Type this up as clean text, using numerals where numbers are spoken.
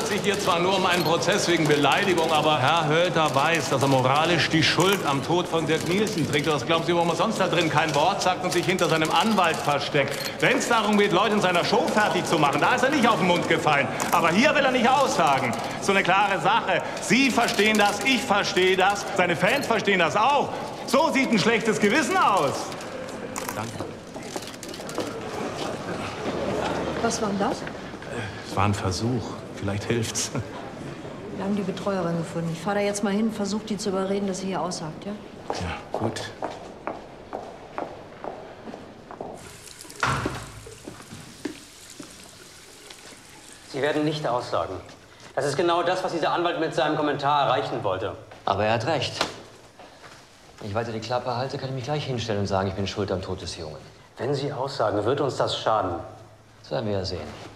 sich hier zwar nur um einen Prozess wegen Beleidigung, aber Herr Hölter weiß, dass er moralisch die Schuld am Tod von Dirk Nielsen trägt. Was glauben Sie, warum er sonst da drin kein Wort sagt und sich hinter seinem Anwalt versteckt? Wenn es darum geht, Leute in seiner Show fertig zu machen, da ist er nicht auf den Mund gefallen. Aber hier will er nicht aussagen. So eine klare Sache. Sie verstehen das, ich verstehe das, seine Fans verstehen das auch. So sieht ein schlechtes Gewissen aus. Danke. Was war denn das? Es war ein Versuch. Vielleicht hilft's. Wir haben die Betreuerin gefunden. Ich fahre da jetzt mal hin und versuche, die zu überreden, dass sie hier aussagt, ja? Ja, gut. Sie werden nicht aussagen. Das ist genau das, was dieser Anwalt mit seinem Kommentar erreichen wollte. Aber er hat recht. Wenn ich weiter die Klappe halte, kann ich mich gleich hinstellen und sagen, ich bin schuld am Tod des Jungen. Wenn Sie aussagen, wird uns das schaden. Das werden wir ja sehen.